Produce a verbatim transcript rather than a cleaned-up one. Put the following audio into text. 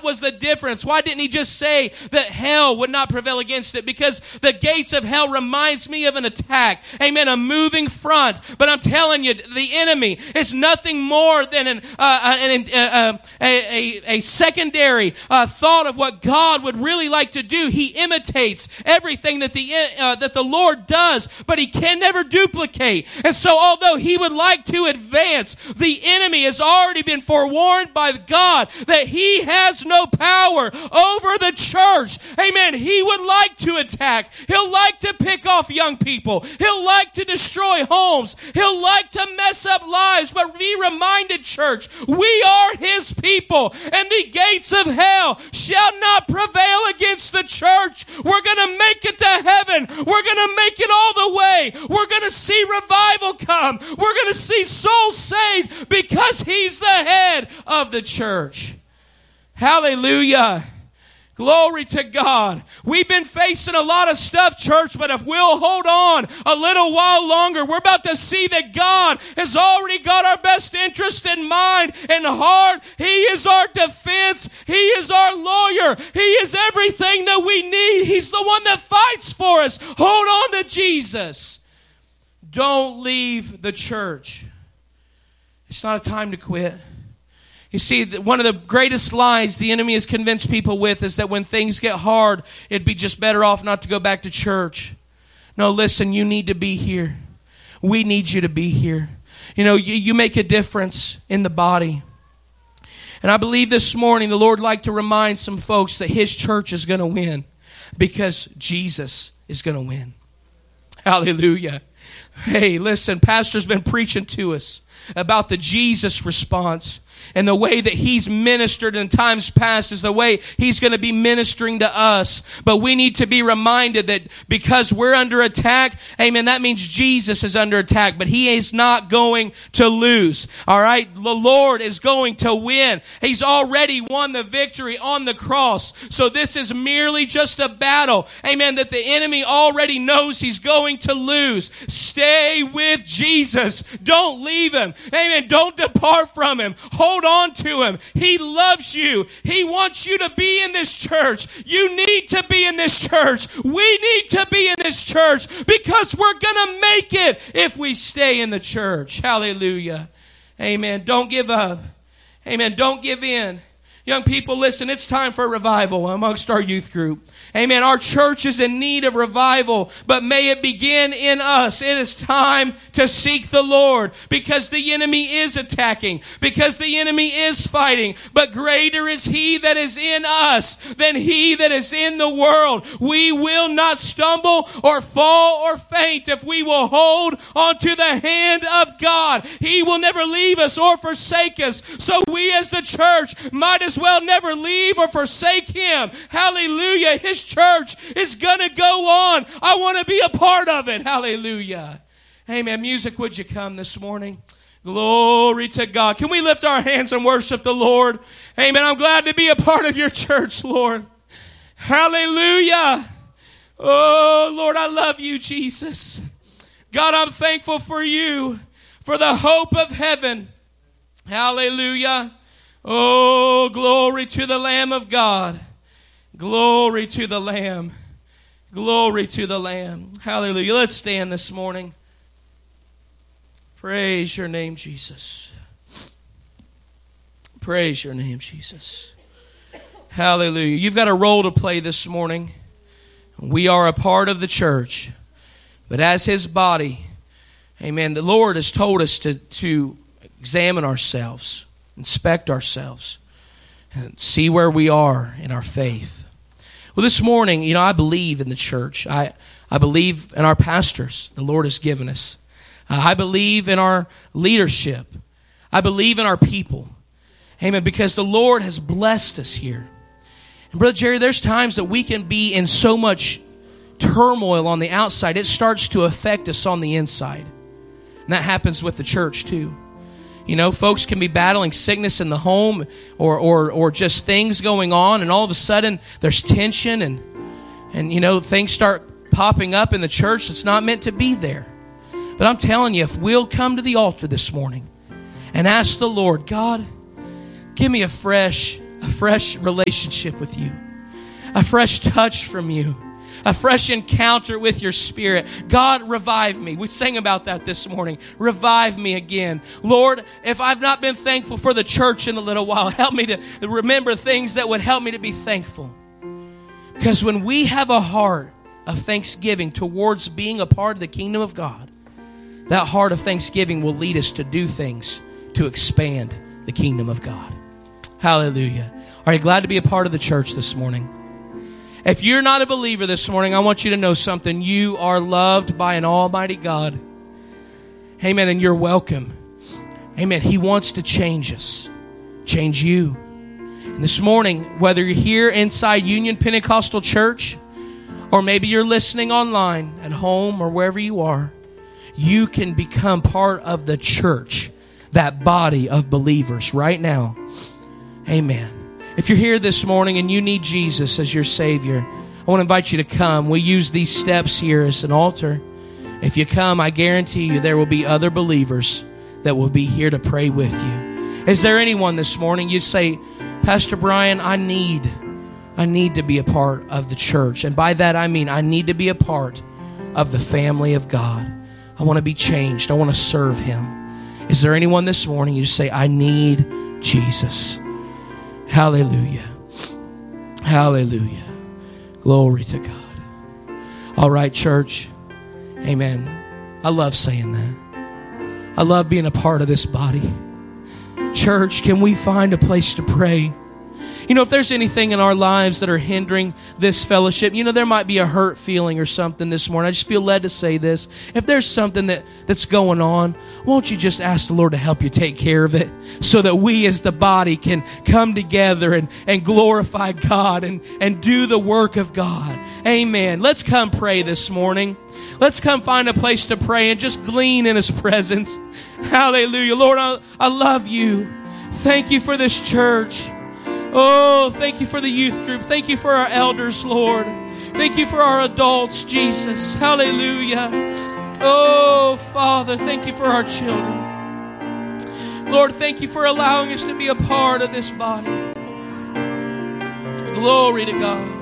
was the difference? Why didn't He just say that hell would not prevail against it? Because the gates of hell reminds me of an attack. Amen. A moving front. But I'm telling you, the enemy is nothing more than an, uh, an, uh, a, a, a secondary uh, thought of what God would really like to do. He imitates everything that the uh, that the Lord does, but He can never duplicate. And so although He would like to advance, the enemy has already been forewarned by God that he has no power over the church. Amen. He would like to attack. He'll like to pick off young people. He'll like to destroy homes. He'll like to mess up lives. But be reminded, church, we are His people, and the gates of hell shall not prevail against the church. We're going to make it to heaven. We're going to make it all the way. We're going to see revival come. We're going to see souls saved because He's the head of the church. Hallelujah. Glory to God. We've been facing a lot of stuff, church, but if we'll hold on a little while longer, we're about to see that God has already got our best interest in mind and heart. He is our defense. He is our lawyer. He is everything that we need. He's the one that fights for us. Hold on to Jesus. Don't leave the church. It's not a time to quit. You see, one of the greatest lies the enemy has convinced people with is that when things get hard, it'd be just better off not to go back to church. No, listen, you need to be here. We need you to be here. You know, you, you make a difference in the body. And I believe this morning the Lord would like to remind some folks that His church is going to win because Jesus is going to win. Hallelujah. Hey, listen, Pastor's been preaching to us about the Jesus response. And the way that He's ministered in times past is the way He's going to be ministering to us. But we need to be reminded that because we're under attack, amen, that means Jesus is under attack. But He is not going to lose. All right? The Lord is going to win. He's already won the victory on the cross. So this is merely just a battle, amen, that the enemy already knows he's going to lose. Stay with Jesus. Don't leave Him. Amen. Don't depart from Him. Hold on to Him. He loves you. He wants you to be in this church. You need to be in this church. We need to be in this church because we're going to make it if we stay in the church. Hallelujah. Amen. Don't give up. Amen. Don't give in. Young people, listen, it's time for a revival amongst our youth group. Amen. Our church is in need of revival, but may it begin in us. It is time to seek the Lord because the enemy is attacking, because the enemy is fighting, but greater is He that is in us than he that is in the world. We will not stumble or fall or faint if we will hold onto the hand of God. He will never leave us or forsake us. So we as the church might as well never leave or forsake Him. Hallelujah. His church is going to go on. I want to be a part of it. Hallelujah. Amen. Music, would you come this morning? Glory to God. Can we lift our hands and worship the Lord? Amen. I'm glad to be a part of your church, Lord. Hallelujah. Oh, Lord, I love you, Jesus. God, I'm thankful for you, for the hope of heaven. Hallelujah. Oh, glory to the Lamb of God. Glory to the Lamb. Glory to the Lamb. Hallelujah. Let's stand this morning. Praise your name, Jesus. Praise your name, Jesus. Hallelujah. You've got a role to play this morning. We are a part of the church. But as His body, amen, the Lord has told us to, to examine ourselves. Inspect ourselves and see where we are in our faith. Well, this morning, you know, I believe in the church. I, I believe in our pastors the Lord has given us. Uh, I believe in our leadership. I believe in our people. Amen. Because the Lord has blessed us here. And Brother Jerry, there's times that we can be in so much turmoil on the outside, it starts to affect us on the inside. And that happens with the church too. You know, folks can be battling sickness in the home or, or, or just things going on, and all of a sudden there's tension and, and, you know, things start popping up in the church that's not meant to be there. But I'm telling you, if we'll come to the altar this morning and ask the Lord, God, give me a fresh a fresh relationship with you, a fresh touch from you, a fresh encounter with your Spirit. God, revive me. We sang about that this morning. Revive me again. Lord, if I've not been thankful for the church in a little while, help me to remember things that would help me to be thankful. Because when we have a heart of thanksgiving towards being a part of the kingdom of God, that heart of thanksgiving will lead us to do things to expand the kingdom of God. Hallelujah. Are you glad to be a part of the church this morning? If you're not a believer this morning, I want you to know something. You are loved by an almighty God. Amen. And you're welcome. Amen. He wants to change us. Change you. And this morning, whether you're here inside Union Pentecostal Church, or maybe you're listening online at home or wherever you are, you can become part of the church, that body of believers right now. Amen. If you're here this morning and you need Jesus as your Savior, I want to invite you to come. We use these steps here as an altar. If you come, I guarantee you there will be other believers that will be here to pray with you. Is there anyone this morning you'd say, Pastor Brian, I need, I need to be a part of the church. And by that I mean I need to be a part of the family of God. I want to be changed. I want to serve Him. Is there anyone this morning you say, I need Jesus? Hallelujah. Hallelujah. Glory to God. All right, church. Amen. I love saying that. I love being a part of this body. Church, can we find a place to pray? You know, if there's anything in our lives that are hindering this fellowship, you know, there might be a hurt feeling or something this morning. I just feel led to say this. If there's something that, that's going on, won't you just ask the Lord to help you take care of it so that we as the body can come together and, and glorify God and, and do the work of God. Amen. Let's come pray this morning. Let's come find a place to pray and just glean in His presence. Hallelujah. Lord, I, I love you. Thank you for this church. Oh, thank you for the youth group. Thank you for our elders, Lord. Thank you for our adults, Jesus. Hallelujah. Oh, Father, thank you for our children. Lord, thank you for allowing us to be a part of this body. Glory to God.